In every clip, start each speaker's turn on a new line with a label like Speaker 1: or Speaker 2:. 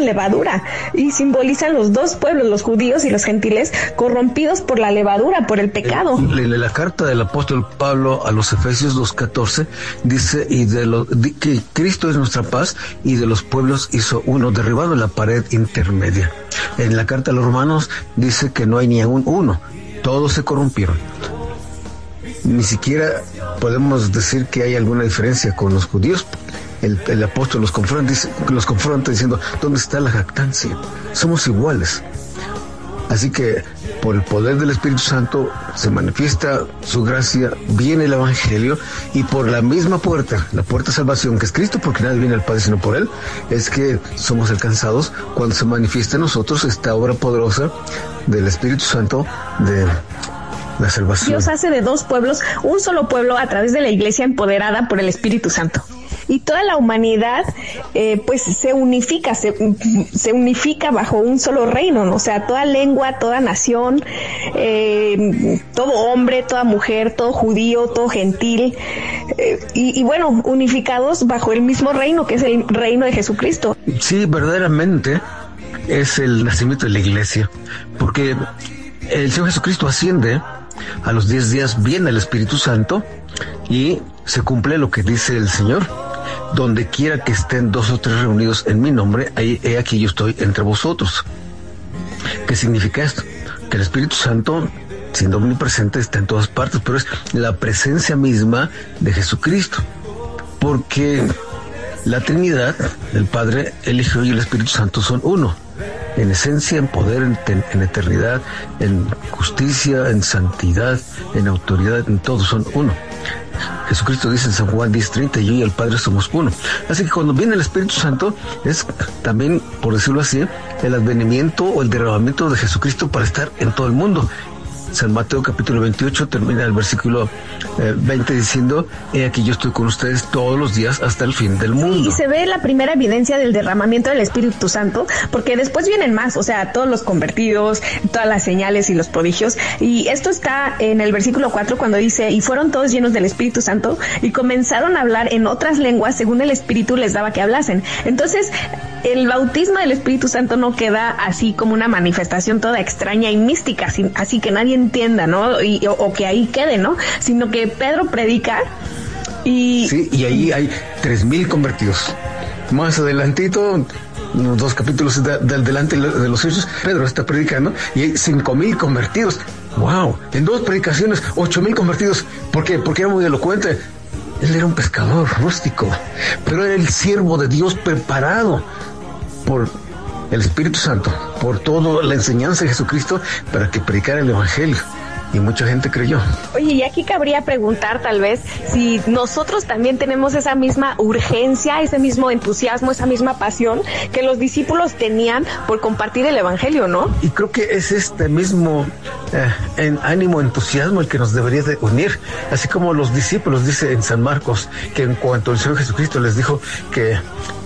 Speaker 1: con levadura y simbolizan los dos pueblos, los judíos y los gentiles, corrompidos por la levadura, por el pecado.
Speaker 2: En la carta del apóstol Pablo a los Efesios 2:14 dice, que Cristo es nuestra paz y de los pueblos hizo uno, derribando la pared intermedia. En la carta a los Romanos dice que no hay ni aún uno, todos se corrompieron. Ni siquiera podemos decir que hay alguna diferencia con los judíos. El apóstol los confronta diciendo, ¿dónde está la jactancia? Somos iguales. Así que por el poder del Espíritu Santo se manifiesta su gracia, viene el Evangelio, y por la misma puerta, la puerta de salvación, que es Cristo, porque nadie viene al Padre sino por Él, es que somos alcanzados cuando se manifiesta en nosotros esta obra poderosa del Espíritu Santo de la salvación.
Speaker 1: Dios hace de dos pueblos un solo pueblo a través de la iglesia empoderada por el Espíritu Santo. Y toda la humanidad pues se unifica bajo un solo reino, ¿no? O sea, toda lengua, toda nación, todo hombre, toda mujer, todo judío, todo gentil, y bueno, unificados bajo el mismo reino, que es el reino de Jesucristo.
Speaker 2: Sí, verdaderamente es el nacimiento de la iglesia, porque el Señor Jesucristo asciende, a los 10 días viene el Espíritu Santo y se cumple lo que dice el Señor: donde quiera que estén 2 o 3 reunidos en mi nombre, ahí he aquí yo estoy entre vosotros. ¿Qué significa esto? Que el Espíritu Santo, siendo omnipresente, está en todas partes, pero es la presencia misma de Jesucristo, porque la Trinidad, el Padre, el Hijo y el Espíritu Santo son uno, en esencia, en poder, en eternidad, en justicia, en santidad, en autoridad, en todo son uno. Jesucristo dice en San Juan 10:30, yo y el Padre somos uno. Así que cuando viene el Espíritu Santo es también, por decirlo así, el advenimiento o el derramamiento de Jesucristo para estar en todo el mundo. San Mateo capítulo 28 termina el versículo 20 diciendo: he aquí yo estoy con ustedes todos los días hasta el fin del mundo.
Speaker 1: Sí, y se ve la primera evidencia del derramamiento del Espíritu Santo, porque después vienen más, o sea, todos los convertidos, todas las señales y los prodigios, y esto está en el versículo 4 cuando dice: y fueron todos llenos del Espíritu Santo y comenzaron a hablar en otras lenguas según el Espíritu les daba que hablasen. Entonces, el bautismo del Espíritu Santo no queda así como una manifestación toda extraña y mística, así que nadie entienda, ¿no? O que ahí quede, ¿no? Sino que Pedro predica y...
Speaker 2: Sí, y ahí hay 3,000 convertidos. Más adelantito, unos 2 capítulos del delante de los Hechos, Pedro está predicando y hay 5,000 convertidos. ¡Wow! En 2 predicaciones, 8,000 convertidos. ¿Por qué? Porque era muy elocuente. Él era un pescador rústico, pero era el siervo de Dios preparado por el Espíritu Santo, por toda la enseñanza de Jesucristo, para que predicara el Evangelio. Y mucha gente creyó.
Speaker 1: Oye, y aquí cabría preguntar tal vez si nosotros también tenemos esa misma urgencia, ese mismo entusiasmo, esa misma pasión que los discípulos tenían por compartir el Evangelio, ¿no?
Speaker 2: Y creo que es este mismo ánimo, entusiasmo el que nos debería de unir. Así como los discípulos, dice en San Marcos, que en cuanto el Señor Jesucristo les dijo que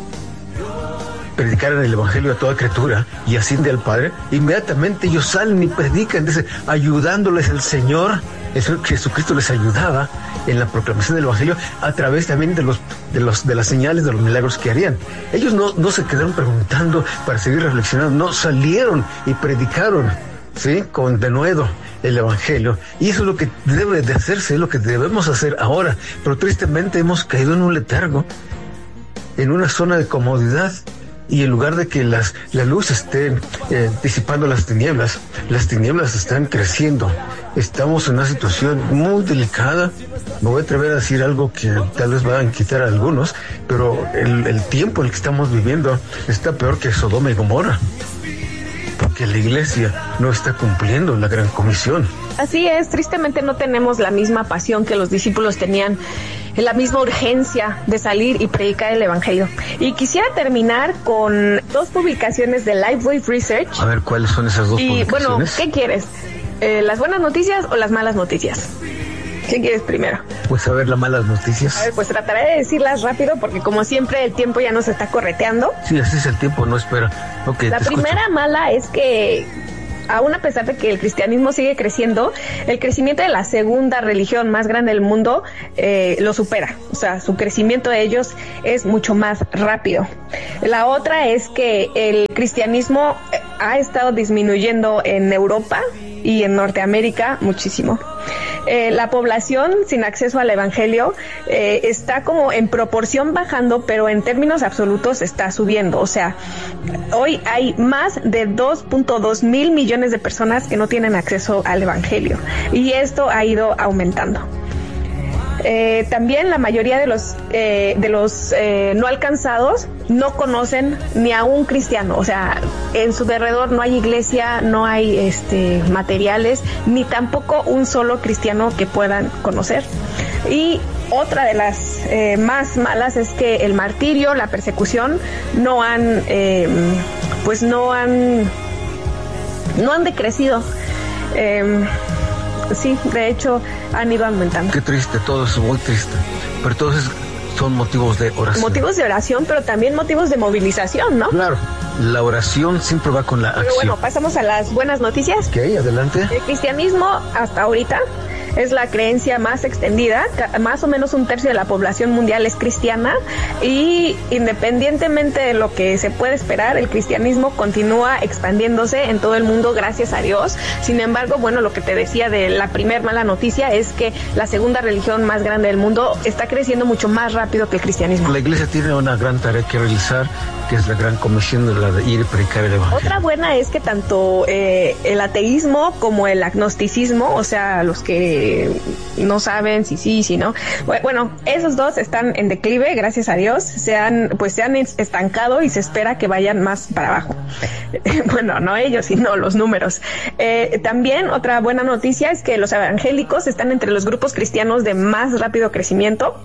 Speaker 2: predicaran el Evangelio a toda criatura y asciende al Padre, inmediatamente ellos salen y predican, dice, ayudándoles el Señor. Jesucristo les ayudaba en la proclamación del Evangelio a través también de las señales, de los milagros que harían. Ellos no se quedaron preguntando para seguir reflexionando, no, salieron y predicaron, ¿sí?, con denuedo el Evangelio. Y eso es lo que debe de hacerse, es lo que debemos hacer ahora. Pero tristemente hemos caído en un letargo, en una zona de comodidad. Y en lugar de que la luz esté disipando las tinieblas están creciendo. Estamos en una situación muy delicada. Me voy a atrever a decir algo que tal vez van a quitar a algunos, pero el tiempo en el que estamos viviendo está peor que Sodoma y Gomorra, porque la iglesia no está cumpliendo la gran comisión.
Speaker 1: Así es, tristemente no tenemos la misma pasión que los discípulos tenían, la misma urgencia de salir y predicar el Evangelio. Y quisiera terminar con 2 publicaciones de Lifeway Research.
Speaker 2: A ver, ¿cuáles son esas 2 publicaciones?
Speaker 1: Y bueno, ¿qué quieres? ¿Las buenas noticias o las malas noticias? ¿Qué quieres primero?
Speaker 2: Pues a ver, las malas noticias.
Speaker 1: A ver, pues trataré de decirlas rápido porque como siempre el tiempo ya nos está correteando.
Speaker 2: Sí, así es el tiempo, no espera. Okay,
Speaker 1: la primera mala es que aún a pesar de que el cristianismo sigue creciendo, el crecimiento de la segunda religión más grande del mundo lo supera. O sea, su crecimiento de ellos es mucho más rápido. La otra es que el cristianismo ha estado disminuyendo en Europa y en Norteamérica muchísimo. La población sin acceso al evangelio está como en proporción bajando, pero en términos absolutos está subiendo. O sea, hoy hay más de 2.2 mil millones de personas que no tienen acceso al evangelio, y esto ha ido aumentando. También la mayoría de los no alcanzados no conocen ni a un cristiano. O sea, en su derredor no hay iglesia, no hay materiales, ni tampoco un solo cristiano que puedan conocer. Y otra de las más malas es que el martirio, la persecución, no han decrecido. Sí, de hecho han ido aumentando.
Speaker 2: Qué triste, todo es muy triste, pero todos son motivos de oración.
Speaker 1: Motivos de oración, pero también motivos de movilización, ¿no?
Speaker 2: Claro, la oración siempre va con la acción.
Speaker 1: Pero bueno, pasamos a las buenas noticias.
Speaker 2: Ok, adelante.
Speaker 1: El cristianismo hasta ahorita es la creencia más extendida, más o menos 1/3 de la población mundial es cristiana, y independientemente de lo que se puede esperar, el cristianismo continúa expandiéndose en todo el mundo, gracias a Dios. Sin embargo, bueno, lo que te decía de la primer mala noticia es que la segunda religión más grande del mundo está creciendo mucho más rápido que el cristianismo.
Speaker 2: La iglesia tiene una gran tarea que realizar, que es la gran comisión de la de ir y predicar el evangelio.
Speaker 1: Otra buena es que tanto el ateísmo como el agnosticismo, o sea, los que no saben si sí, si no, bueno, esos dos están en declive, gracias a Dios. Se han estancado y se espera que vayan más para abajo. Bueno, no ellos, sino los números. También otra buena noticia es que los evangélicos están entre los grupos cristianos de más rápido crecimiento.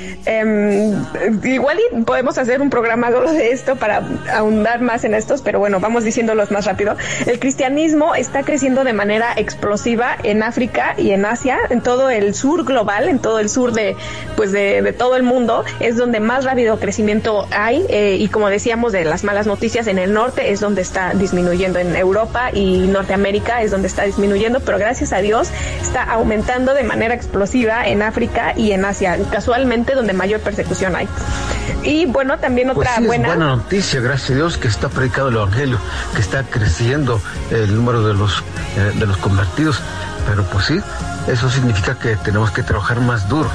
Speaker 1: Igual y podemos hacer un programa solo de esto para ahondar más en estos, pero bueno, vamos diciéndolos más rápido. El cristianismo está creciendo de manera explosiva en África y en Asia, en todo el sur global, en todo el sur de todo el mundo, es donde más rápido crecimiento hay, y como decíamos de las malas noticias, en el norte es donde está disminuyendo, en Europa y Norteamérica es donde está disminuyendo, pero gracias a Dios está aumentando de manera explosiva en África y en Asia, casualmente donde mayor persecución hay. Y bueno, también otra buena
Speaker 2: noticia, gracias a Dios, que está predicado el evangelio, que está creciendo el número de los convertidos, pero pues sí, eso significa que tenemos que trabajar más duro.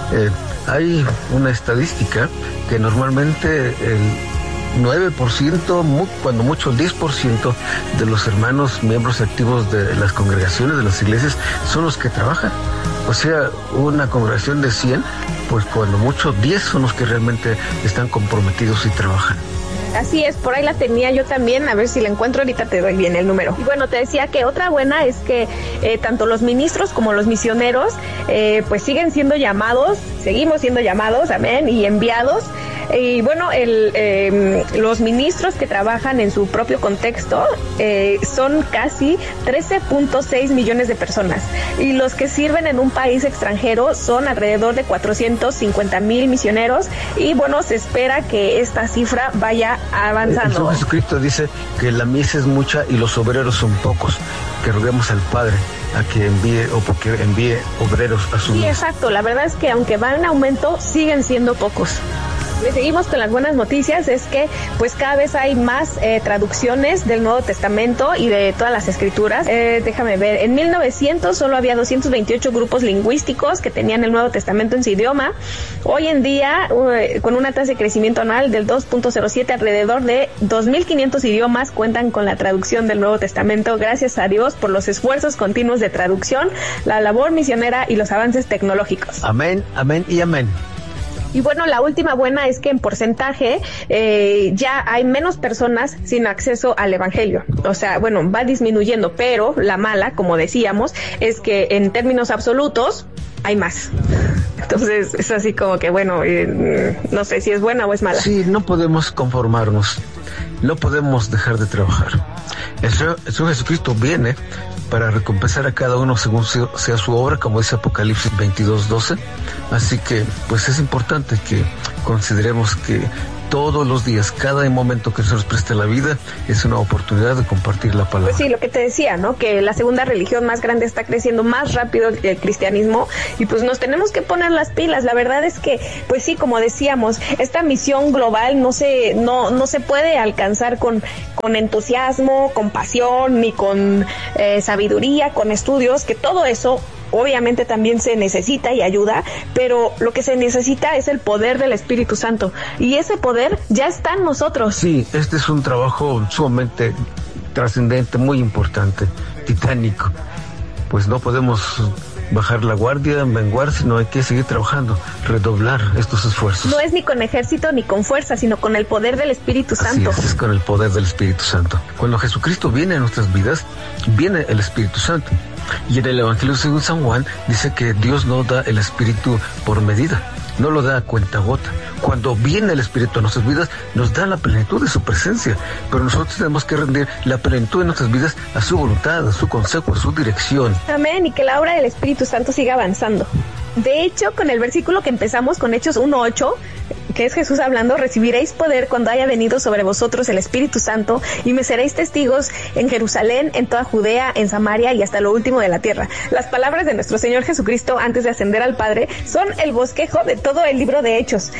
Speaker 2: Hay una estadística que normalmente el 9%, cuando mucho el 10% de los hermanos miembros activos de las congregaciones, de las iglesias, son los que trabajan. O sea, una congregación de 100, pues cuando mucho 10 son los que realmente están comprometidos y trabajan.
Speaker 1: Así es, por ahí la tenía yo también, a ver si la encuentro, ahorita te doy bien el número. Y bueno, te decía que otra buena es que tanto los ministros como los misioneros pues siguen siendo llamados, seguimos siendo llamados, amén, y enviados. Y bueno, los ministros que trabajan en su propio contexto son casi 13.6 millones de personas, y los que sirven en un país extranjero son alrededor de 450,000 misioneros, y bueno, se espera que esta cifra vaya avanzando.
Speaker 2: El Señor Jesucristo dice que la mies es mucha y los obreros son pocos, que roguemos al Padre a que envíe obreros a su mies.
Speaker 1: Sí, exacto, la verdad es que aunque van en aumento, siguen siendo pocos. Seguimos con las buenas noticias, es que pues cada vez hay más traducciones del Nuevo Testamento y de todas las escrituras. Déjame ver, en 1900 solo había 228 grupos lingüísticos que tenían el Nuevo Testamento en su idioma. Hoy en día, con una tasa de crecimiento anual del 2.07, alrededor de 2.500 idiomas cuentan con la traducción del Nuevo Testamento, gracias a Dios por los esfuerzos continuos de traducción, la labor misionera y los avances tecnológicos.
Speaker 2: Amén, amén y amén.
Speaker 1: Y bueno, la última buena es que en porcentaje ya hay menos personas sin acceso al evangelio. O sea, bueno, va disminuyendo, pero la mala, como decíamos, es que en términos absolutos hay más. Entonces es así como que, bueno, no sé si es buena o es mala.
Speaker 2: Sí, no podemos conformarnos, no podemos dejar de trabajar. El Señor Jesucristo viene para recompensar a cada uno según sea su obra, como dice Apocalipsis 22:12. Así que, pues es importante que consideremos que todos los días, cada momento que se nos preste la vida, es una oportunidad de compartir la palabra.
Speaker 1: Pues sí, lo que te decía, ¿no? Que la segunda religión más grande está creciendo más rápido que el cristianismo y pues nos tenemos que poner las pilas. La verdad es que, pues sí, como decíamos, esta misión global no se puede alcanzar con entusiasmo, con pasión, ni con sabiduría, con estudios, que todo eso obviamente también se necesita y ayuda, pero lo que se necesita es el poder del Espíritu Santo, y ese poder ya está en nosotros.
Speaker 2: Sí, este es un trabajo sumamente trascendente, muy importante, titánico. Pues no podemos bajar la guardia, menguar, sino hay que seguir trabajando, redoblar estos esfuerzos.
Speaker 1: No es ni con ejército ni con fuerza, sino con el poder del Espíritu Santo.
Speaker 2: Así es con el poder del Espíritu Santo. Cuando Jesucristo viene a nuestras vidas, viene el Espíritu Santo. Y en el Evangelio según San Juan dice que Dios no da el Espíritu por medida, no lo da a cuentagota. Cuando viene el Espíritu a nuestras vidas, nos da la plenitud de su presencia, pero nosotros tenemos que rendir la plenitud de nuestras vidas a su voluntad, a su consejo, a su dirección.
Speaker 1: Amén, y que la obra del Espíritu Santo siga avanzando. De hecho, con el versículo que empezamos, con Hechos 1:8, que es Jesús hablando, recibiréis poder cuando haya venido sobre vosotros el Espíritu Santo, y me seréis testigos en Jerusalén, en toda Judea, en Samaria y hasta lo último de la tierra. Las palabras de nuestro Señor Jesucristo antes de ascender al Padre son el bosquejo de todo el libro de Hechos.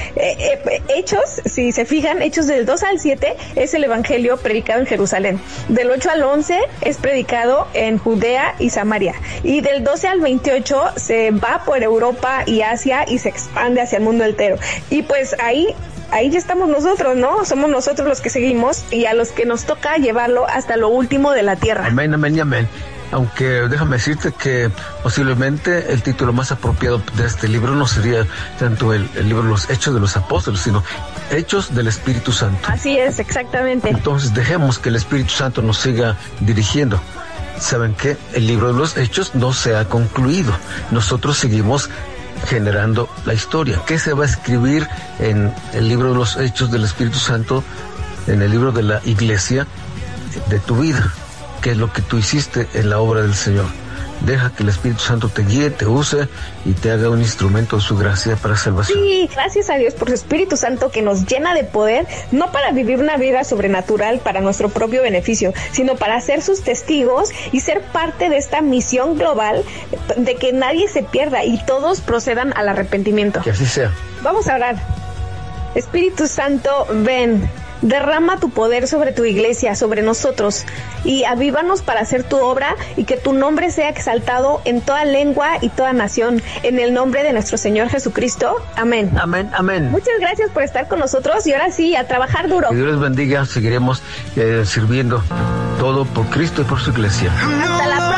Speaker 1: Hechos, si se fijan, Hechos del 2 al 7 es el Evangelio predicado en Jerusalén. Del 8 al 11 es predicado en Judea y Samaria. Y del 12 al 28 se va por Europa y Asia y se expande hacia el mundo entero. Y pues ahí ya estamos nosotros, ¿no? Somos nosotros los que seguimos y a los que nos toca llevarlo hasta lo último de la tierra.
Speaker 2: Amén, amén y amén. Aunque déjame decirte que posiblemente el título más apropiado de este libro no sería tanto el libro de los Hechos de los Apóstoles, sino Hechos del Espíritu Santo.
Speaker 1: Así es, exactamente.
Speaker 2: Entonces dejemos que el Espíritu Santo nos siga dirigiendo. ¿Saben qué? El libro de los Hechos no se ha concluido. Nosotros seguimos generando la historia. ¿Qué se va a escribir en el libro de los Hechos del Espíritu Santo, en el libro de la iglesia, de tu vida? ¿Qué es lo que tú hiciste en la obra del Señor? Deja que el Espíritu Santo te guíe, te use y te haga un instrumento de su gracia para salvación.
Speaker 1: Sí, gracias a Dios por su Espíritu Santo que nos llena de poder, no para vivir una vida sobrenatural para nuestro propio beneficio, sino para ser sus testigos y ser parte de esta misión global de que nadie se pierda y todos procedan al arrepentimiento.
Speaker 2: Que así sea.
Speaker 1: Vamos a orar. Espíritu Santo, ven. Derrama tu poder sobre tu iglesia, sobre nosotros, y avívanos para hacer tu obra y que tu nombre sea exaltado en toda lengua y toda nación, en el nombre de nuestro Señor Jesucristo. Amén.
Speaker 2: Amén, amén.
Speaker 1: Muchas gracias por estar con nosotros y ahora sí, a trabajar duro.
Speaker 2: Que Dios les bendiga, seguiremos sirviendo todo por Cristo y por su iglesia.
Speaker 1: Hasta la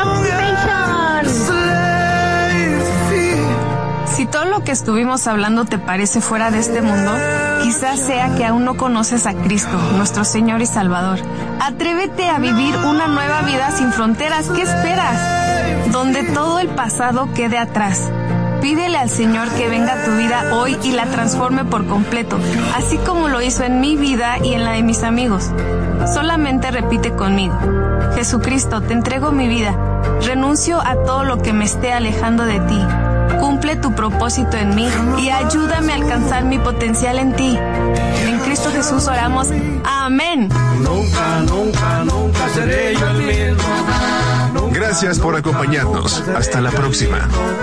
Speaker 1: próxima.
Speaker 3: Si todo lo que estuvimos hablando te parece fuera de este mundo, quizás sea que aún no conoces a Cristo, nuestro Señor y Salvador. Atrévete a vivir una nueva vida sin fronteras. ¿Qué esperas? Donde todo el pasado quede atrás. Pídele al Señor que venga a tu vida hoy y la transforme por completo, así como lo hizo en mi vida y en la de mis amigos. Solamente repite conmigo: Jesucristo, te entrego mi vida. Renuncio a todo lo que me esté alejando de ti. Cumple tu propósito en mí y ayúdame a alcanzar mi potencial en ti. En Cristo Jesús oramos. Amén.
Speaker 4: Nunca, nunca, nunca seré yo el mismo.
Speaker 5: Gracias por acompañarnos. Hasta la próxima.